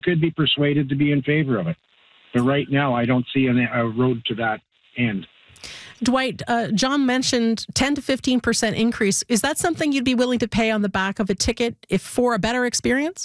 could be persuaded to be in favor of it. But right now, I don't see a road to that end. Dwight, John mentioned 10 to 15% increase. Is that something you'd be willing to pay on the back of a ticket if for a better experience?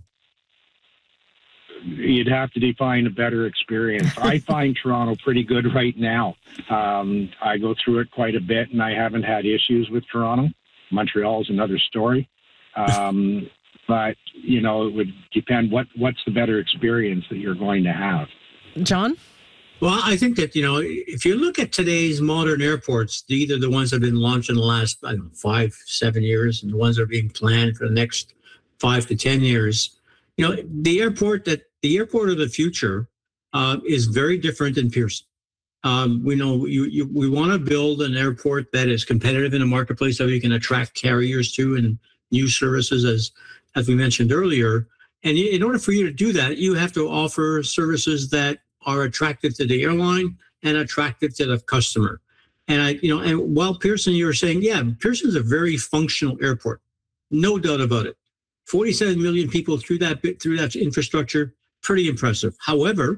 You'd have to define a better experience. I find Toronto pretty good right now. I go through it quite a bit, and I haven't had issues with Toronto. Montreal is another story. But, it would depend what's the better experience that you're going to have. John? Well, I think that, if you look at today's modern airports, either the ones that have been launched in the last, 5-7 years, and the ones that are being planned for the next 5 to 10 years, the airport of the future is very different than Pearson. We know we want to build an airport that is competitive in the marketplace, so we can attract carriers to and new services, as we mentioned earlier. And in order for you to do that, you have to offer services that are attractive to the airline and attractive to the customer. And and while Pearson, you were saying, yeah, Pearson's a very functional airport, no doubt about it. 47 million people through that infrastructure, pretty impressive. However,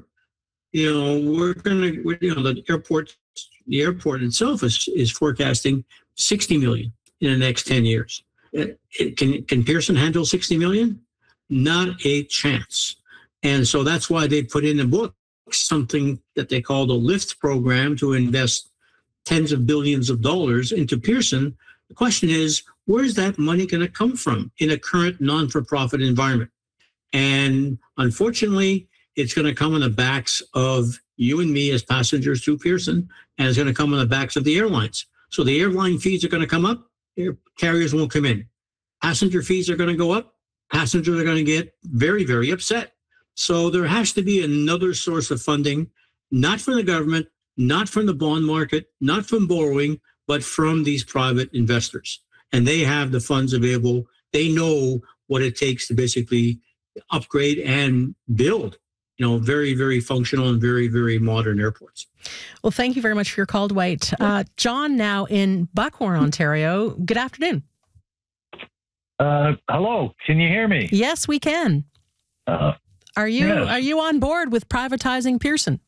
the airport itself is forecasting 60 million in the next 10 years. Can Pearson handle 60 million? Not a chance. And so that's why they put in the book something that they call the LIFT program to invest tens of billions of dollars into Pearson. The question is, where's that money going to come from in a current non-for-profit environment? And unfortunately, it's going to come on the backs of you and me as passengers through Pearson, and it's going to come on the backs of the airlines. So the airline fees are going to come up, carriers won't come in. Passenger fees are going to go up, passengers are going to get very, very upset. So there has to be another source of funding, not from the government, not from the bond market, not from borrowing, but from these private investors. And they have the funds available. They know what it takes to basically upgrade and build, very, very functional and very, very modern airports. Well, thank you very much for your call, Dwight. John, now in Buckhorn, Ontario. Good afternoon. Hello. Can you hear me? Yes, we can. Are you on board with privatizing Pearson?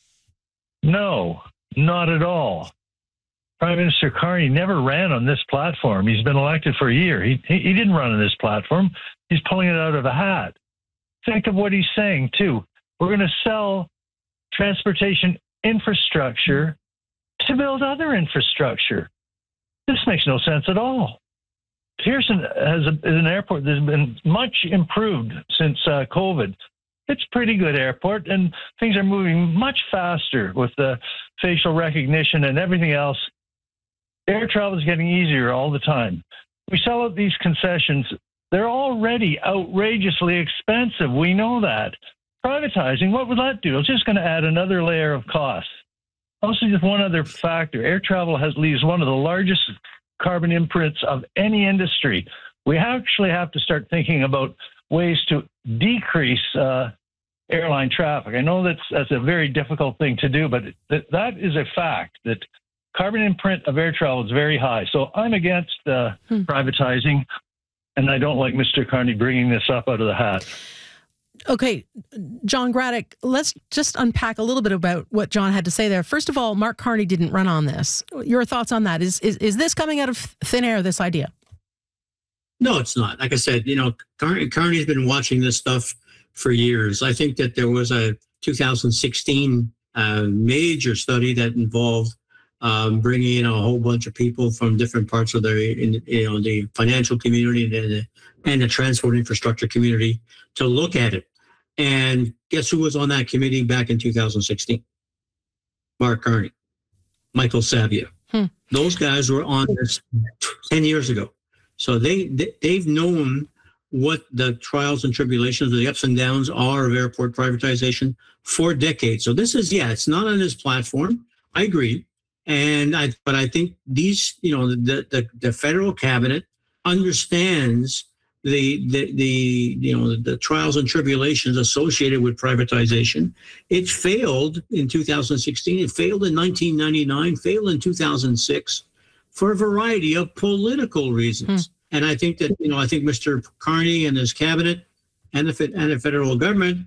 No, not at all. Prime Minister Carney never ran on this platform. He's been elected for a year. He didn't run on this platform. He's pulling it out of a hat. Think of what he's saying, too. We're going to sell transportation infrastructure to build other infrastructure. This makes no sense at all. Pearson is an airport that's been much improved since COVID. It's a pretty good airport, and things are moving much faster with the facial recognition and everything else. Air travel is getting easier all the time. We sell out these concessions. They're already outrageously expensive. We know that. Privatizing, what would that do? It's just going to add another layer of cost. Also, just one other factor. Air travel leaves one of the largest carbon imprints of any industry. We actually have to start thinking about ways to decrease airline traffic. I know that's a very difficult thing to do, but that is a fact that carbon imprint of air travel is very high. So I'm against privatizing, and I don't like Mr. Carney bringing this up out of the hat. Okay, John Graddick, let's just unpack a little bit about what John had to say there. First of all, Mark Carney didn't run on this. Your thoughts on that? Is this coming out of thin air, this idea? No, it's not. Like I said, Carney's been watching this stuff for years. I think that there was a 2016 major study that involved bringing in a whole bunch of people from different parts of the financial community and the transport infrastructure community to look at it. And guess who was on that committee back in 2016? Mark Carney, Michael Savia. Those guys were on this 10 years ago. So they've known what the trials and tribulations, the ups and downs are of airport privatization for decades. So this is, it's not on this platform. I agree. But I think these, the federal cabinet understands the trials and tribulations associated with privatization. It failed in 2016. It failed in 1999, failed in 2006 for a variety of political reasons. And I think that, I think Mr. Carney and his cabinet and the federal government